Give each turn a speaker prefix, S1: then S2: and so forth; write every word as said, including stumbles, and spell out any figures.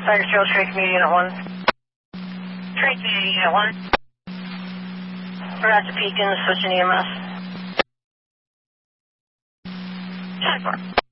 S1: Tiger Trail, Trade Community Unit one. Trade Community Unit one. We're at the Pekin, switching E M S. ten four.